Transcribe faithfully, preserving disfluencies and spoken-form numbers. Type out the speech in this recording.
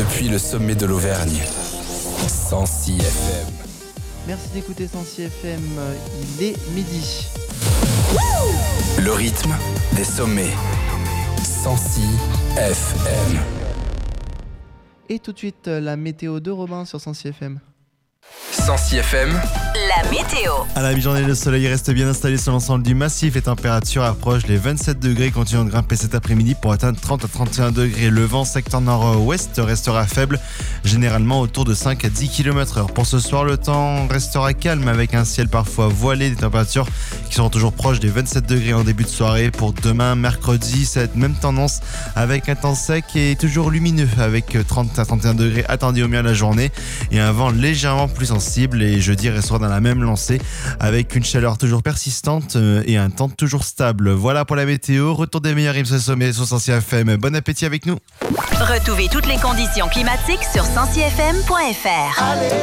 depuis le sommet de l'Auvergne. Sancy F M. Merci d'écouter Sancy F M, il est midi. Le rythme des sommets. Sancy F M. Et tout de suite, la météo de Robin sur Sancy F M. Sancy F M. La météo. À la mi-journée, le soleil reste bien installé sur l'ensemble du massif. Les températures approchent les vingt-sept degrés, continuant de grimper cet après-midi pour atteindre trente à trente et un degrés. Le vent secteur nord-ouest restera faible, généralement autour de cinq à dix kilomètres heure. Pour ce soir, le temps restera calme avec un ciel parfois voilé, des températures qui seront toujours proches des vingt-sept degrés en début de soirée. Pour demain, mercredi, cette même tendance avec un temps sec et toujours lumineux avec trente à trente et un degrés attendus au mieux à la journée et un vent légèrement plus sensible. Et jeudi restera dans la même lancée avec une chaleur toujours persistante et un temps toujours stable. Voilà pour la météo. Retour des meilleurs rimes sommets sur Sancy F M. Bon appétit avec nous. Retrouvez toutes les conditions climatiques sur sancy f m point f r. Allez.